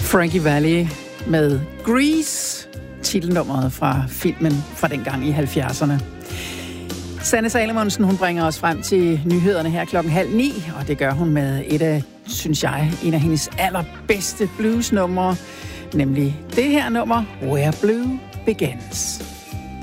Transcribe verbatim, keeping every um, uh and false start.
Frankie Valli med Grease, titelnummeret fra filmen fra dengang i halvfjerdserne. Sanne Salomonsen, hun bringer os frem til nyhederne her klokken halv ni, og det gør hun med et af, synes jeg, en af hendes allerbedste bluesnumre, nemlig det her nummer, Where Blue Begins.